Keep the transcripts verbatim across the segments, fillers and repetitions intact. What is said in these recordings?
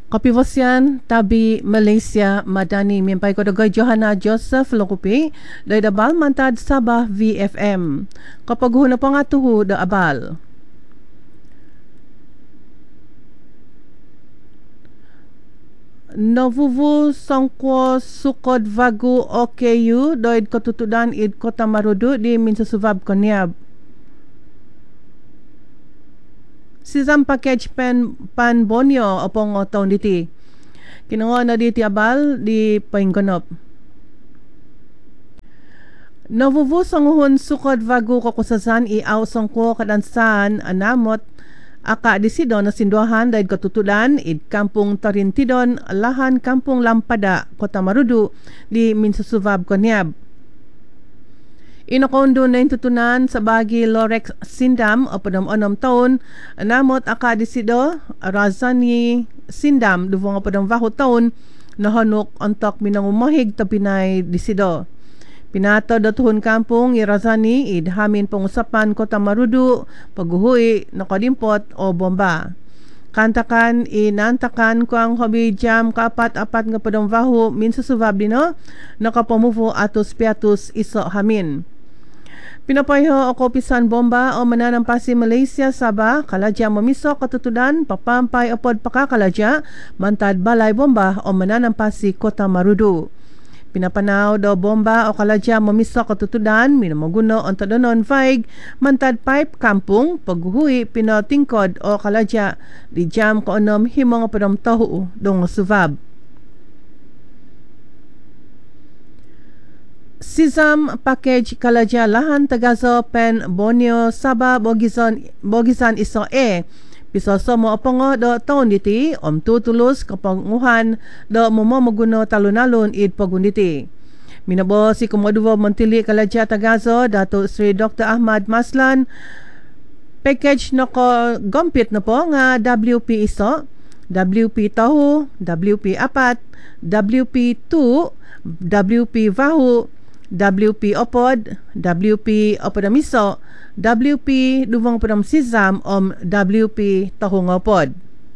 Kapivosyan, Tabi, Malaysia, Madani, Mimpay ko dagoy Johanna Joseph Lokupi, day dabal mantad Sabah V F M. Kapag huna pa nga tuho da abal. Novuvu sangko sukod vagu O K U, doid kotutudan id Kota Marudu di Minsusubab Konyab. Sizam package pen pan bonyo opong otong diti. Kinungo na diti abal di painggonop. Novuvu sanguhun sukod vagu kokusasan i aw sangko kadansan anamot aka disido na sinduahan dahil katutulan id kampung Tarintidon lahan kampung Lampada Kota Marudu di Minsusubab Konyab. Inakondo na intutunan sa bagi Lorex Sindam o padam-onom taon, namot aka disido Razani Sindam duvong o padam vaho taon na honok ontok minangumahig ta Pinay disido. Pinato datuhon kampung i Razani id hamin pangusapan Kota Marudu paguhui nakalimpot o bomba. Kantakan inantakan ko ang hobi jam kaapat-apat nga padam vaho Minsusubab dino nakapamuvo atus piatus iso hamin. Pinapayho o kopisan bomba o mananampasi Malaysia Sabah kaladya mamiso katutudan papampay opod pakakaladya mantad balay bomba o mananampasi Kota Marudu. Pinapanaw do bomba o kaladya mamiso katutudan minamaguno on tadonon vaig mantad pipe kampung paghuhui pinotingkod o kaladya di jam ko onom himong padam tahu dong Subab. Sizam package kaladya lahan tagazo pen Borneo Sabah Bogisan Bogisan iso e pisoso mo opongo do taon diti om tutulus kapanguhan do momomaguno talunalon id pagunditi. Minabo si Komodovo Montili kaladya tagazo Dato Sri Doctor Ahmad Maslan package nako gompit na po nga W P iso, W P tahu, W P apat, W P two, W P vahu, W P opod, W P opodamiso, W P duvang padam sizam om W P tahong opod.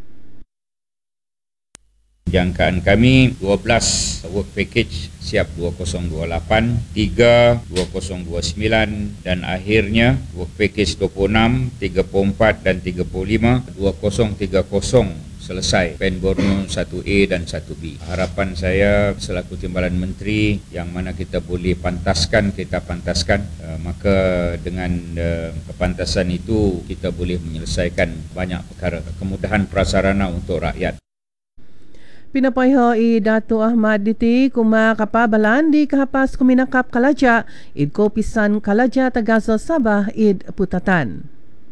Jangkaan kami dua belas work package siap dua kosong dua lapan, tiga, dua kosong dua sembilan dan akhirnya work package dua puluh enam, tiga puluh empat dan tiga puluh lima, dua kosong tiga kosong selesai pen Borneo satu A dan satu B. Harapan saya selaku Timbalan Menteri yang mana kita boleh pantaskan, kita pantaskan uh, maka dengan uh, kepantasan itu kita boleh menyelesaikan banyak perkara, kemudahan prasarana untuk rakyat. Pinapayho i Dato Ahmad diti kuma kapabalan di kahapas kuminakap kaladya id kopisan kaladya tagazo Sabah id putatan.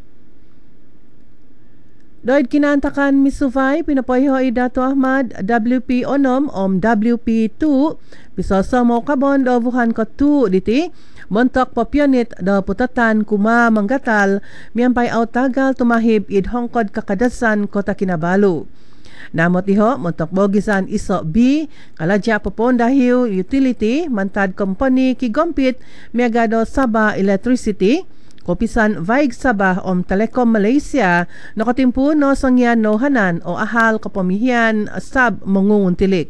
Doid kinantakan misufay pinapayho i Dato Ahmad W P onom om W P two pisoso mo kabon do vuhan ko two diti montok popyonit do putatan kuma manggatal miyampay aw tagal tumahib id hongkod kakadasan Kota Kinabalu. Namot iho montok bogisan iso B kaladya popon dahiw utility mantad company kigompit miagado Sabah Electricity kopisan Vaig Sabah om Telekom Malaysia nakatimpu no sangyan no hanan o ahal kapamihian sab mangunguntilik.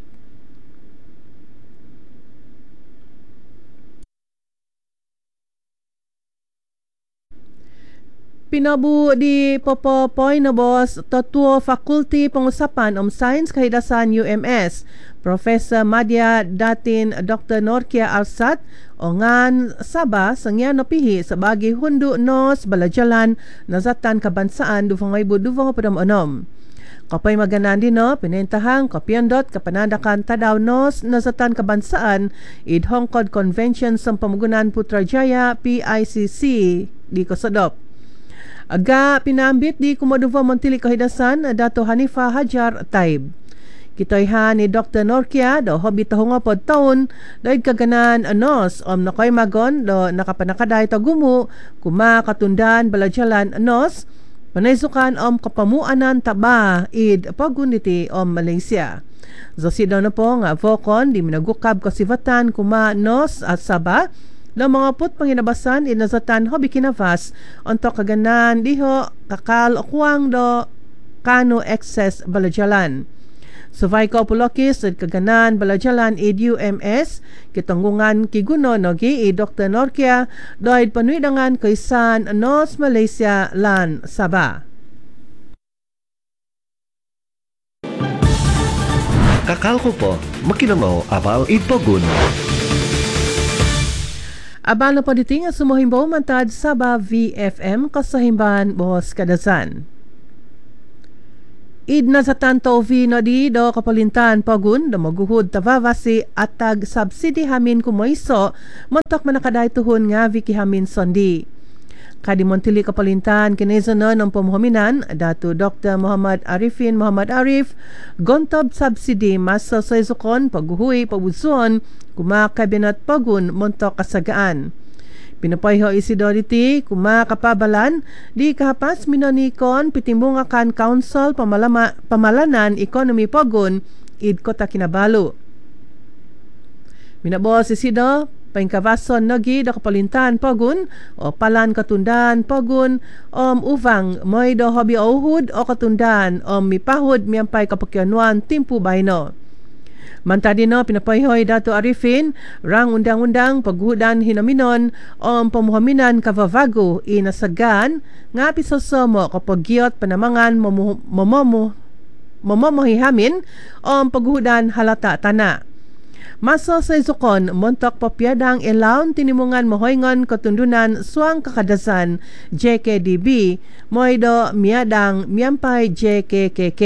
Pinabu di Popopoy na boss Tatuo Faculty Pangusapan om Science Kahidasan U M S Professor Madya Datin Doctor Norkia Alsat o ngan Sabah sangyan no pihi sa bagi hundu nos balajalan nazatan kabansaan duvang ibu duvang padam onom. Kapay maganan din no pinintahang kopyandot kapanadakan tadaw nos nazatan kabansaan id Hongkod Convention sa Pamugunan Putrajaya P I C C di Kosodop. Aga pinambit di Komodovo Montili Kahidasan Dato Hanifa Hajar Taib. Kitoyhan ni Doctor Norkia do hobi tahong pod taon doid kaganan anos om nakoy magon do nakapanakaday tagumu kuma katundan balajalan anos panaysukan om kapamuanan taba id paguniti om Malaysia. Zosido na po nga vokon di minagukab kasivatan kuma nos at Sabah na mga put panginabasan inazatan hobi kinavas onto kaganan diho kakal okwang do kano excess balajalan. Suvay ko Pulokis at kaganan balajalan id U M S kitanggungan kiguno nogi i Doctor Norkia doid panuidangan kaisan Nos Malaysia lan Sabah. Kakal ko po, makinamaw abal ipogun. Abal na po diting at sumuhimbo mantad Sabah V F M kasahimban Bohos Kadasan. Id na sa tanto vino di do kapalintan pagun do maguhud tavavasi atag subsidy hamin kumoiso montok manakaday tuhon nga Vicky hamin sondi. Kadi montili kapalintan kinezono ng pumuhuminan datu Doctor Muhammad Arifin Muhammad Arif gontob subsidy masa sa isukon paguhui pabuson kumakabinet pagun montok kasagaan. Pinapayho isidority kumakapabalan di kahapas minonikon pitimbungakan Council Pamalama, Pamalanan Economy Pogun id Kota Kinabalu. Minabos isido paingkavason nogi da kapalintan Pogun o palan katundan Pogun om uvang moy do hobi ohud o katundan om mipahud miyampay kapakyanuan timpu bayno. Mantadino pinapayhoy Dato Arifin rang undang-undang paghudan hinaminon o pamuhaminan kavavago inasagan nga pisosomo kapag giyot panamangan momomo momomohihamin o paghudan halata tana. Maso sa isukon montok papyadang ilawn tinimungan mohoyngon katundunan suang kakadasan J K D B moydo miadang miyampay J K K K.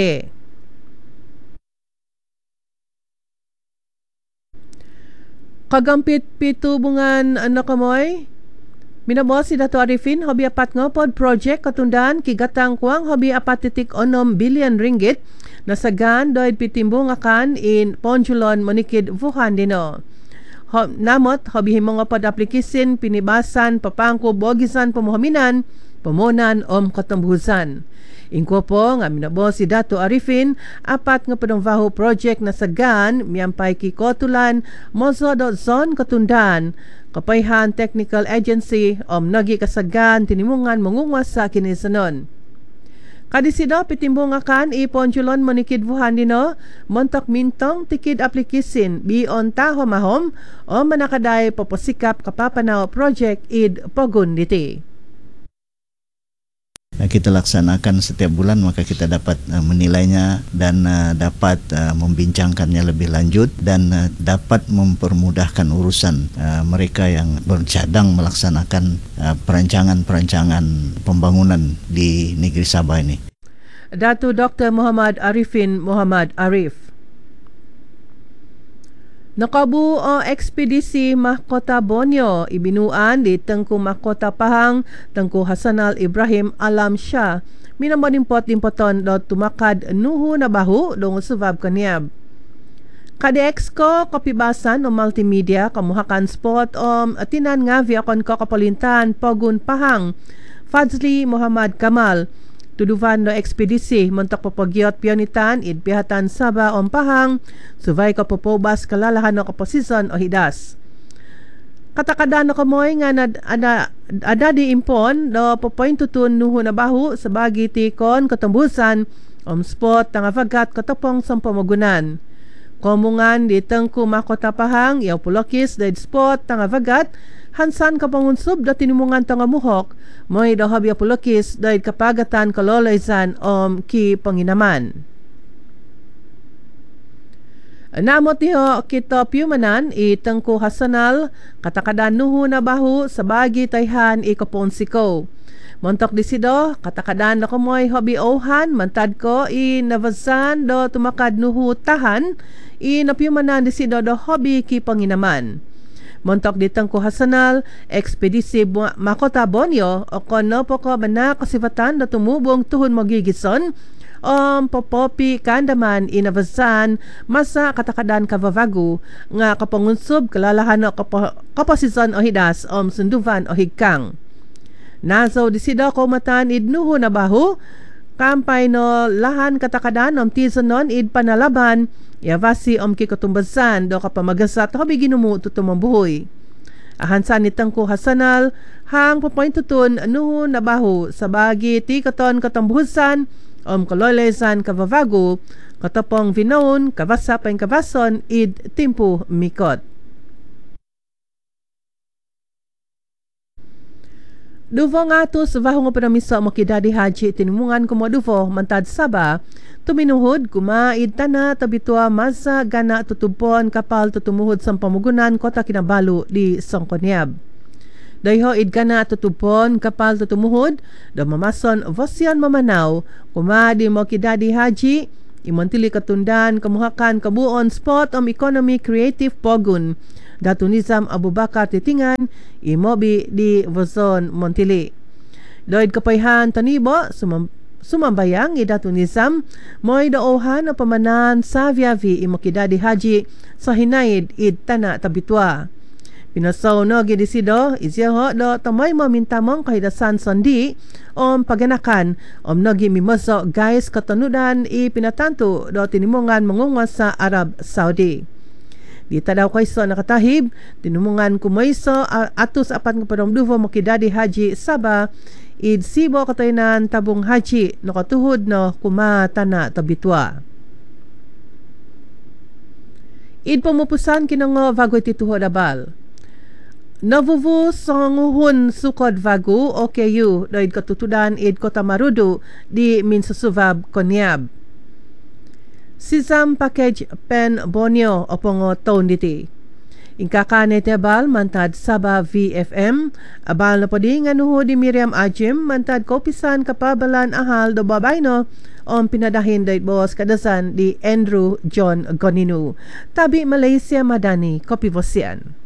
Kagampit pitubungan ano kamoy? Minabos si Dato Arifin hobi apat nga pod project katundan kigatang kuang hobi apat titik onom billion ringgit nasagan doid pitimbong akan in Ponjulon Monikid Wuhan dino. Ho, namot hobi himo nga pod aplikisin pinibasan papangko bogisan pamuhaminan pamunan om katambusan. Ingko po nga minabos si Dato Arifin apat nga padangvaho project na sagan miyampay kikotulan mozo do zone katundan kapayhan technical agency om nagi kasagan tinimungan mangungwas sa kinisanon. Kadisido pitimbungakan iponjulon Monikid Wuhan dino montok mintong tikid aplikisin bion taho mahom o manakaday poposikap kapapanaw project id Pogun diti. Kita laksanakan setiap bulan maka kita dapat uh, menilainya dan uh, dapat uh, membincangkannya lebih lanjut dan uh, dapat mempermudahkan urusan uh, mereka yang bercadang melaksanakan uh, perancangan-perancangan pembangunan di negeri Sabah ini. Dato Doktor Muhammad Arifin Muhammad Arif. Nakabu o ekspedisi Mahkota Borneo ibinuan di Tengku Mahkota Pahang Tengku Hasanal Ibrahim Alam Shah minamodimpot-dimpoton do tumakad nuhu na bahu dong subab kaniab. Kadex ko kapibasan o multimedia kamuhakan spot om atinan nga viakon ko kapalintan Pogun Pahang Fadzli Muhammad Kamal tuduvan do ekspedisi montok papagyot pionitan id pihatan Sabah om Pahang suvay ka popobas kalalahan no kaposisyon o hidas. Katakadan no kamoy nga nad, ada, ada di impon do popoint tutun nuhu na bahu sa bagi tikon katambusan om spot tanga vagat katapong sampamagunan. Komungan di Tengku Mahkota Pahang yaw pulokis daid spot tanga vagat hansan kapangunsub da tinimungan tanga muhok moy da habya pulokis daid kapagatan kalolaysan om ki panginaman. Namot niyo kita piumanan i Tengku Hasanal katakadan nuhu na bahu sa bagi tayhan i kaponsiko. Montok disido katakadan na kumoy hobi ohan mantad ko i navazan do tumakad nuhu tahan i napiumanan disido do hobi ki panginaman. Montok di Tengku Hasanal, ekspedisi Mahkota Borneo o kono po ko bana kasivatan na tumubong tuhon magigison om popopi kandaman inavasan masa katakadan kavavagu nga kapangunsub kalalahan o kaposisyon o hidas om sunduvan o higkang. Naso disida ko matan idnuho na bahu kampay no lahan katakadan om tizonon id panalaban yavasi om kikatumbasan do kapamagasat hobi ginumu tutumambuhoy. Ahansan ni Tengku Hasanal hang papoint tutun nuho na bahu sa bagi ti katon katambuhusan om kalolesan kavavago katapong vinaon kavasa paing kavason id timpo mikot. Duvo ngatos vahong panamiso makidadi haji tinimungan kumoduvo mantad Sabah tuminuhod kumaid tana tabitua masa gana tutupon kapal tutumuhod sa pamugunan kota Kinabalu di Songkoniab. Dayho id gana tutupon kapal tutumuhod do mamason vosyan mamanaw kumadi makidadi haji imantili katundan kamuhakan kabuon spot om economy creative pogun Datu Nizam Abu Bakar Titingan imobi di Vozon Montili. Doid kapayhan tanibo sumam, sumambayang i Datu Nizam mo'y daohan na pamanan sa Viavi imokidadi haji sa hinaid id tana tabitwa. Pinasaw no gidisido izyaho do tamay mamintamong kahidasan sondi om paganakan om nogi mimoso guys katanudan i pinatanto do tinimungan mangungwa sa Arab Saudi. Di tadaw kayso nakatahib, tinumungan kumayso atus apat nga padomduvo makidadi haji Sabah, id sibo kataynan tabong haji nakatuhod no kumatana tabitwa. Id pamupusan kinango vagoy tituhod abal. Navuvu songuhun sukod vagu o K U doid katutudan id Kota Marudu di Minsusuvab Koniab. Sisam package pen bonyo opongo taon diti. Ingkakane tebal mantad Sabah V F M, abal na podi nga nuho di Miriam Ajim mantad kopisan kapabalan ahal do babayno om pinadahin dait boss kadasan di Andrew John Goninu. Tabi Malaysia Madani, Kopi Vosian.